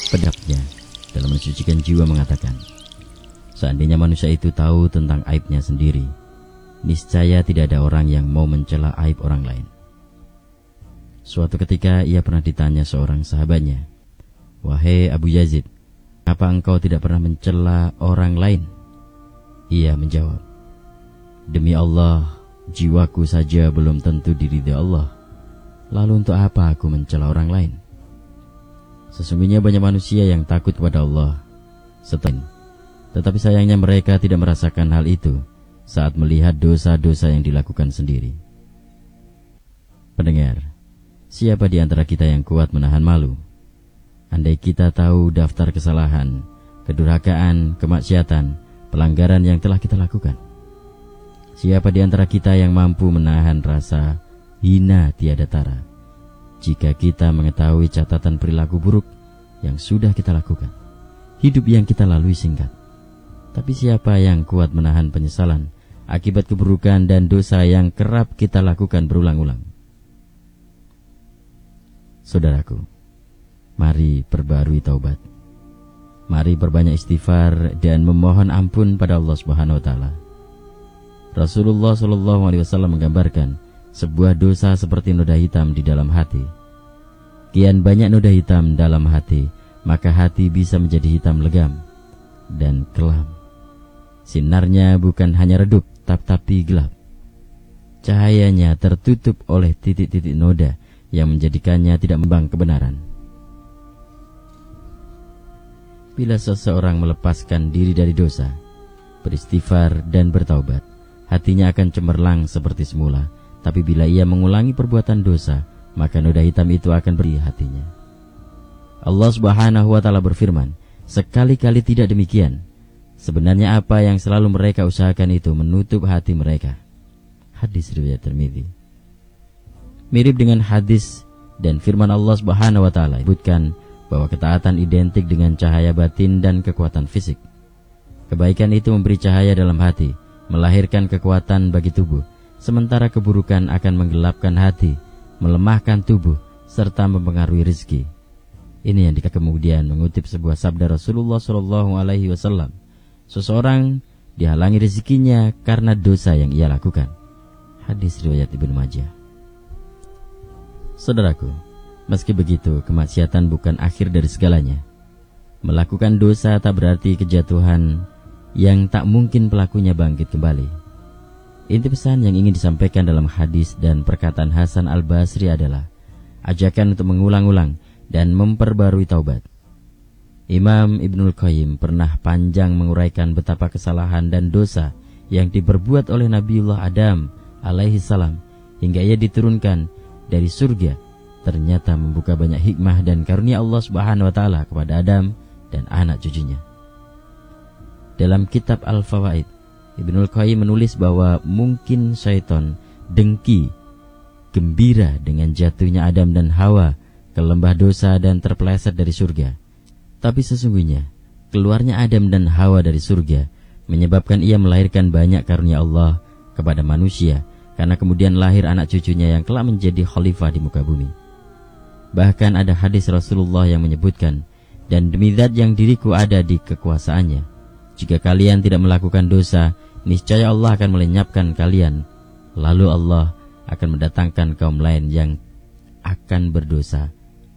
Pedapnya dalam mensucikan jiwa mengatakan, seandainya manusia itu tahu tentang aibnya sendiri, niscaya tidak ada orang yang mau mencela aib orang lain. Suatu ketika ia pernah ditanya seorang sahabatnya, "Wahai Abu Yazid, apa engkau tidak pernah mencela orang lain?" Ia menjawab, "Demi Allah, jiwaku saja belum tentu diridhai Allah. Lalu untuk apa aku mencela orang lain?" Sesungguhnya banyak manusia yang takut kepada Allah, tetapi sayangnya mereka tidak merasakan hal itu saat melihat dosa-dosa yang dilakukan sendiri. Pendengar, siapa di antara kita yang kuat menahan malu? Andai kita tahu daftar kesalahan, kedurhakaan, kemaksiatan, pelanggaran yang telah kita lakukan. Siapa di antara kita yang mampu menahan rasa hina tiada tara jika kita mengetahui catatan perilaku buruk yang sudah kita lakukan? Hidup yang kita lalui singkat, tapi siapa yang kuat menahan penyesalan akibat keburukan dan dosa yang kerap kita lakukan berulang-ulang? Saudaraku, mari perbarui taubat. Mari berbanyak istighfar dan memohon ampun pada Allah Subhanahu wa taala. Rasulullah SAW menggambarkan sebuah dosa seperti noda hitam di dalam hati. Kian banyak noda hitam dalam hati, maka hati bisa menjadi hitam legam dan kelam. Sinarnya bukan hanya redup, tapi gelap. Cahayanya tertutup oleh titik-titik noda yang menjadikannya tidak membang kebenaran. Bila seseorang melepaskan diri dari dosa, beristighfar dan bertaubat, hatinya akan cemerlang seperti semula. Tapi bila ia mengulangi perbuatan dosa, maka noda hitam itu akan beri hatinya. Allah Subhanahu wa taala berfirman, sekali-kali tidak demikian. Sebenarnya apa yang selalu mereka usahakan itu menutup hati mereka. Hadis riwayat Tirmidzi. Mirip dengan hadis dan firman Allah Subhanahu wa taala disebutkan bahwa ketaatan identik dengan cahaya batin dan kekuatan fisik. Kebaikan itu memberi cahaya dalam hati, melahirkan kekuatan bagi tubuh, sementara keburukan akan menggelapkan hati, melemahkan tubuh, serta mempengaruhi rezeki. Ini yang kemudian mengutip sebuah sabda Rasulullah SAW. Seseorang dihalangi rezekinya karena dosa yang ia lakukan. Hadis riwayat Ibnu Majah. Saudaraku, meski begitu, kemaksiatan bukan akhir dari segalanya. Melakukan dosa tak berarti kejatuhan yang tak mungkin pelakunya bangkit kembali. Inti pesan yang ingin disampaikan dalam hadis dan perkataan Hasan Al-Basri adalah ajakan untuk mengulang-ulang dan memperbarui taubat. Imam Ibnul Qayyim pernah panjang menguraikan betapa kesalahan dan dosa yang diperbuat oleh Nabiullah Adam alaihi salam hingga ia diturunkan dari surga, ternyata membuka banyak hikmah dan karunia Allah Subhanahu wa taala kepada Adam dan anak cucunya. Dalam kitab Al-Fawaid, Ibnul Qayyim menulis bahwa mungkin syaitan dengki, gembira dengan jatuhnya Adam dan Hawa ke lembah dosa dan terpeleset dari surga. Tapi sesungguhnya keluarnya Adam dan Hawa dari surga menyebabkan ia melahirkan banyak karunia Allah kepada manusia, karena kemudian lahir anak cucunya yang kelak menjadi khalifah di muka bumi. Bahkan ada hadis Rasulullah yang menyebutkan, dan demi zat yang diriku ada di kekuasaannya, jika kalian tidak melakukan dosa, niscaya Allah akan melenyapkan kalian. Lalu Allah akan mendatangkan kaum lain yang akan berdosa,